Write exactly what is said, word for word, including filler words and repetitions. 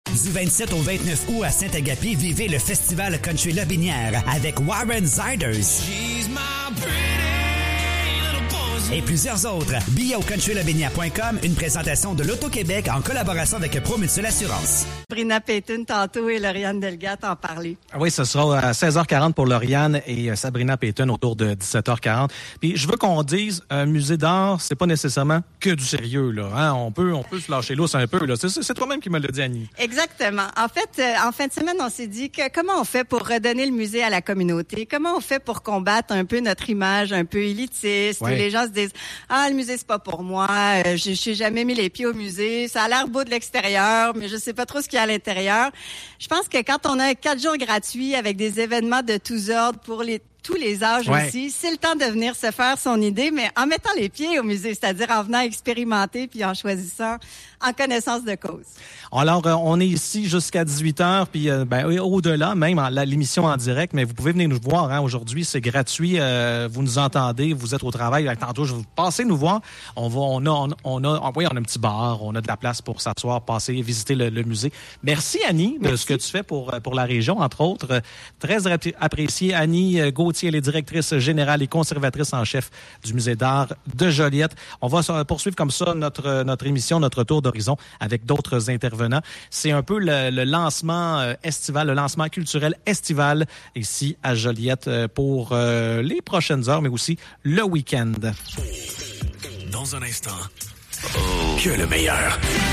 Du vingt-sept au vingt-neuf août à Saint-Agapi, vivez le festival Country Lobinière avec Warren Ziders et plusieurs autres. Billets au country lobinière point com, une présentation de l'Auto-Québec en collaboration avec Promutuelle Assurance. Sabrina Payton tantôt et Lauriane Delgat en parler. Oui, ce sera à seize heures quarante pour Lauriane et Sabrina Payton autour de dix-sept heures quarante. Puis je veux qu'on dise, un musée d'art, c'est pas nécessairement que du sérieux, là. Hein? On peut, on peut se lâcher l'os un peu, là. C'est, c'est toi-même qui me l'as dit, Annie. Exactement. En fait, euh, en fin de semaine, on s'est dit que comment on fait pour redonner le musée à la communauté? Comment on fait pour combattre un peu notre image un peu élitiste? Ouais. Où les gens se disent, ah, le musée, c'est pas pour moi. Euh, je n'ai jamais mis les pieds au musée. Ça a l'air beau de l'extérieur, mais je sais pas trop ce qu'il y a à l'intérieur. Je pense que quand on a quatre jours gratuits avec des événements de tous ordres pour les tous les âges ouais. aussi, c'est le temps de venir se faire son idée, mais en mettant les pieds au musée, c'est-à-dire en venant expérimenter puis en choisissant en connaissance de cause. Alors, on est ici jusqu'à dix-huit heures, puis euh, ben, au-delà, même en, la, l'émission en direct, mais vous pouvez venir nous voir. Hein, aujourd'hui, c'est gratuit. Euh, vous nous entendez, vous êtes au travail. Tantôt, je vais vous passer nous voir. On va, on a, on, on a, oui, on a un petit bar, on a de la place pour s'asseoir, passer, visiter le, le musée. Merci, Annie, de Merci. ce que tu fais pour, pour la région, entre autres. Très apprécié. Annie Gauthier, elle est directrice générale et conservatrice en chef du Musée d'art de Joliette. On va poursuivre comme ça notre, notre émission, notre tour d'horizon avec d'autres intervenants. C'est un peu le, le lancement estival, le lancement culturel estival ici à Joliette pour euh, les prochaines heures, mais aussi le week-end. Dans un instant, oh, que le meilleur.